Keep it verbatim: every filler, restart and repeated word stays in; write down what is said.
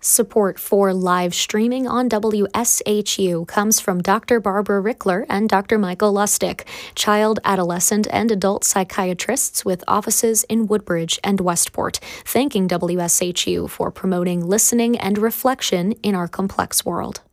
Support for live streaming on W S H U comes from Doctor Barbara Rickler and Doctor Michael Lustig, child, adolescent, and adult psychiatrists with offices in Woodbridge and Westport, thanking W S H U for promoting listening and reflection in our complex world.